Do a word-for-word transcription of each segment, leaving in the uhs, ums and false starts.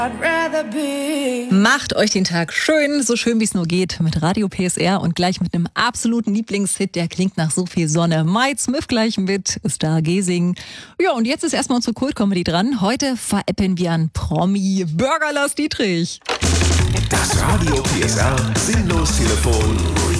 Macht euch den Tag schön, so schön wie es nur geht, mit Radio P S R und gleich mit einem absoluten Lieblingshit, der klingt nach so viel Sonne. Mike Smith gleich mit Stargazing. Ja, und jetzt ist erstmal unsere Kult-Comedy dran. Heute veräppeln wir an Promi Burger Lars Dietrich. Das Radio P S R Sinnlos-Telefon.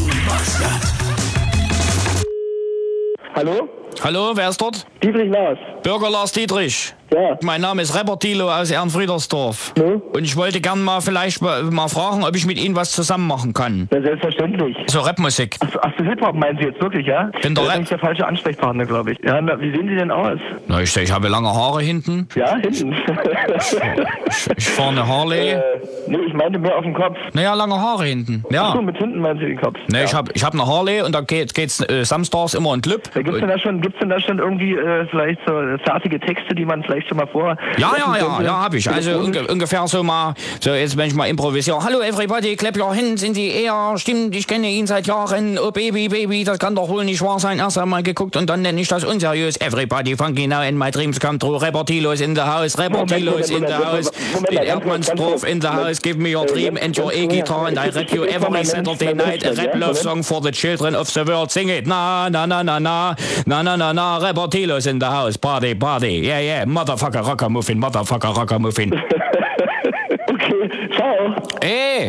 Hallo? Hallo, wer ist dort? Dietrich Lars. Burger Lars Dietrich. Ja. Mein Name ist Rapper Thilo aus Ehrenfriedersdorf. Ja. Und ich wollte gern mal vielleicht mal, mal fragen, ob ich mit Ihnen was zusammen machen kann. Ja, selbstverständlich. So Rapmusik. Ach, so, ach so, Hip-Hop meinen Sie jetzt wirklich, ja? Bin das der ist Rap- nicht der falsche Ansprechpartner, glaube ich. Ja, na, wie sehen Sie denn aus? Na, ich, ich habe lange Haare hinten. Ja, hinten. Ich, ich fahre eine Harley. äh, nee, ich meinte mehr auf dem Kopf. Naja, lange Haare hinten. Ach Ja. so, mit hinten meinen Sie den Kopf. Ne, ja. ich habe ich hab eine Harley und da geht, geht's äh, samstags immer in den Club. Gibt es denn da schon, gibt's denn da schon irgendwie äh, vielleicht so zartige Texte, die man vielleicht schon mal vor... Ja, ja, ja, ja, hab ich. Also unge- ungefähr so mal, so jetzt wenn ich mal improvisiere. Hallo everybody, clap your hands in the air. Stimmt, ich kenne ihn seit Jahren. Oh Baby, Baby, das kann doch wohl nicht wahr sein. Erst einmal geguckt und dann nenne ich das unseriös. Everybody funky now in my dreams come true. Rapper Thilo is in the house, Rapper Thilo is in the house. In Erdmannsdorf in the house, give me your dream and your e-guitar and I rap you every Saturday night. A rap love song for the children of the world. Sing it, na, na, na, na, na, na, na, na, na. Rapper Thilo is in the house, party, party. Yeah, yeah, motherfucker, rocker, muffin, motherfucker, rocker, muffin. Okay, ciao. Ey!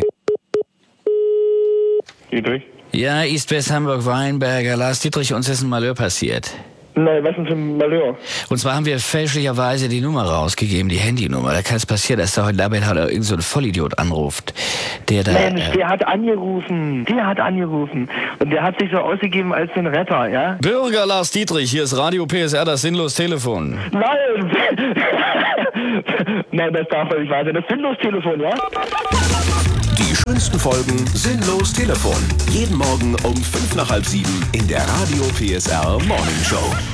Dietrich? Ja, East-West Hamburg, Weinberger, Lars Dietrich, uns ist ein Malheur passiert. Nein, was denn für ein Malheur? Und zwar haben wir fälschlicherweise die Nummer rausgegeben, die Handynummer. Da kann es passieren, dass da heute Abend halt irgend so ein Vollidiot anruft, der da... Mensch, äh, der hat angerufen. Der hat angerufen. Und der hat sich so ausgegeben als den Rapper, ja? Bürger Lars Dietrich, hier ist Radio P S R, das Sinnlos-Telefon. Nein! Nein, das darf doch nicht wahr sein. Das Sinnlos-Telefon, ja? Die schönsten Folgen Sinnlos-Telefon. Jeden Morgen um fünf nach halb sieben in der Radio P S R Morning Show.